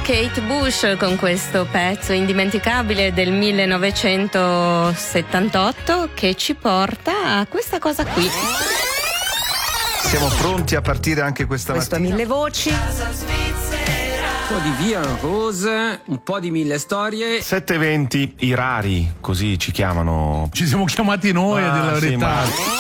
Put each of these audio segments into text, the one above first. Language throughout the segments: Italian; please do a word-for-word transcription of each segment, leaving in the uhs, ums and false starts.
Kate Bush con questo pezzo indimenticabile del millenovecentosettantotto che ci porta a questa cosa qui. Siamo pronti a partire anche questa Questo mattina. Mille Voci. Un po' di Via Rose, un po' di Mille Storie. sette venti, i rari, così ci chiamano. Ci siamo chiamati noi, Ah, a dire la sì, verità. ma-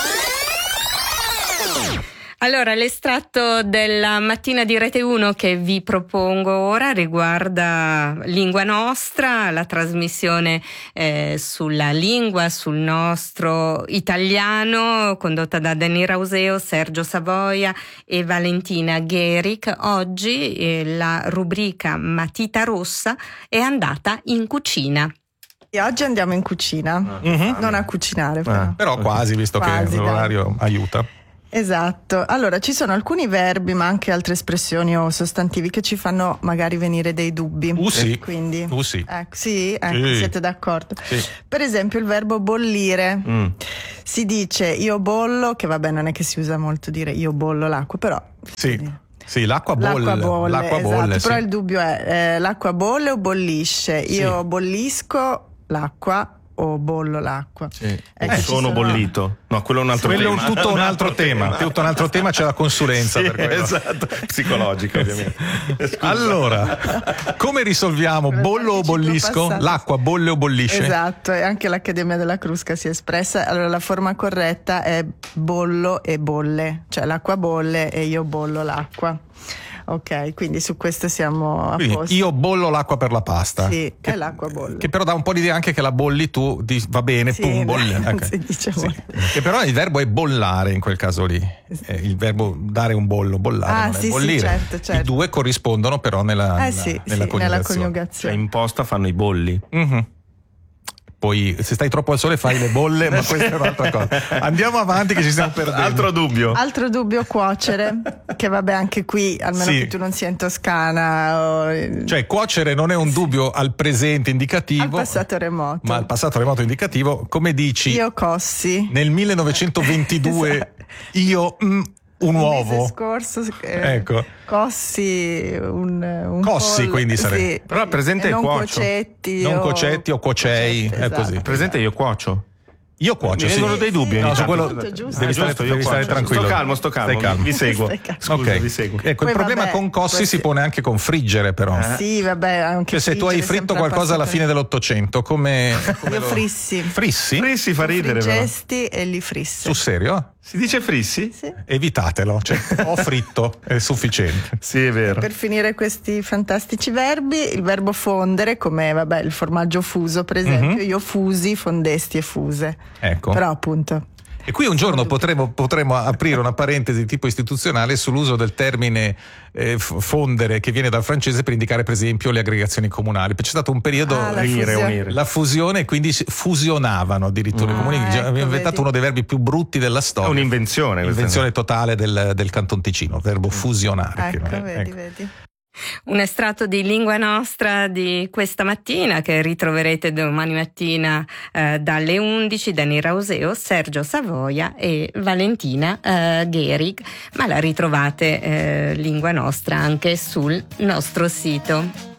Allora, l'estratto della mattina di Rete uno che vi propongo ora riguarda Lingua Nostra, la trasmissione eh, sulla lingua, sul nostro italiano, condotta da Danny Rauseo, Sergio Savoia e Valentina Gheric. Oggi eh, la rubrica Matita Rossa è andata in cucina. E oggi andiamo in cucina, Mhm. non a cucinare però. Ah. Però quasi, visto Quasi, che l'orario aiuta. Esatto, allora ci sono alcuni verbi ma anche altre espressioni o sostantivi che ci fanno magari venire dei dubbi. Uh, sì. Quindi, Uh, sì. ecco, sì, ecco, Sì. siete d'accordo. Sì. Per esempio il verbo bollire, Mm. si dice io bollo, che vabbè non è che si usa molto dire io bollo l'acqua, però Sì. Sì, l'acqua bolle. l'acqua bolle, l'acqua esatto, bolle, però sì. il dubbio è eh, l'acqua bolle o bollisce? Io Sì. bollisco l'acqua o bollo l'acqua? Sì. Ecco, Eh, ci sono bollito. No, quello è un altro Quello è tema. un- tutto un altro tema. Tutto un altro tema, c'è la consulenza Sì, per quello. esatto, psicologica ovviamente. Scusa. Allora, come risolviamo? Quello Bollo o participio bollisco? passato. L'acqua bolle o bollisce? Esatto, e anche l'Accademia della Crusca si è espressa. Allora la forma corretta è bollo e bolle, cioè l'acqua bolle e io bollo l'acqua. Ok, quindi su questo siamo a Quindi posto. io bollo l'acqua per la pasta. Sì, è l'acqua bolle. Che però dà un po' l'idea anche che la bolli tu, di- va bene, Sì, pum, bolle. non Ok. si dice Sì. bolle. Che però il verbo è bollare in quel caso lì. Eh, il verbo dare un bollo, bollare, Ah, non sì, è sì, bollire. certo, certo. I due corrispondono però nella, Eh nella, sì, nella sì, nella coniugazione. Cioè, coniugazione. in posta fanno i bolli. Mhm. Poi se stai troppo al sole fai le bolle, ma questa è un'altra cosa. Andiamo avanti che ci stiamo perdendo. Altro dubbio. Altro dubbio cuocere, che vabbè anche qui, almeno Sì. che tu non sia in Toscana o Cioè cuocere non è un dubbio al presente indicativo, al passato remoto. ma al passato remoto indicativo. Come dici, Io cossi. nel millenovecentoventidue Esatto. io mm, un Il uovo. mese scorso eh, Ecco. cossi un, un Cossi, pollo, quindi sarebbe. sì. Però presente E non cuocio. cocetti Non o- cocetti o cocei, cocetti, è esatto. così. Presente io cuocio. Io cuocio, Mi sì. vengono dei dubbi. No, ogni su tanto. quello Giusto, giusto. devi Ah, stare, giusto, io devi stare cuocio. tranquillo. Sto calmo, sto calmo. Stai calmo. Vi seguo. Stai calmo. Scusa, Ok. vi seguo. Ecco, il Poi problema vabbè, con cossi questi- si pone anche con friggere, però. Eh? Sì, vabbè, anche Cioè, se tu hai friggere fritto sempre qualcosa alla passato- fine dell'Ottocento, come, come Io lo- frissi. Frissi? Frissi fa ridere, però. Friggesti e li frissi. Sul serio? Si dice frissi? Sì. Evitatelo, cioè, ho fritto, è sufficiente. Sì, è vero. Per finire questi fantastici verbi, il verbo fondere, come vabbè il formaggio fuso per esempio, Mhm. io fusi, fondesti e fuse. Ecco. Però appunto E qui un giorno potremo, potremo aprire una parentesi di tipo istituzionale sull'uso del termine eh, f- fondere, che viene dal francese per indicare per esempio le aggregazioni comunali. C'è stato un periodo Ah, la Unire, fusione. unire. la fusione, e quindi si fusionavano addirittura i Ah, comuni. ecco, Abbiamo inventato vedi. uno dei verbi più brutti della È storia. un'invenzione. questa. Invenzione totale del, del Canton Ticino, verbo fusionare. che ecco, non è- vedi, ecco. vedi. Un estratto di Lingua Nostra di questa mattina che ritroverete domani mattina eh, dalle undici, Danny Rauseo, Sergio Savoia e Valentina eh, Gheric, ma la ritrovate eh, Lingua Nostra anche sul nostro sito.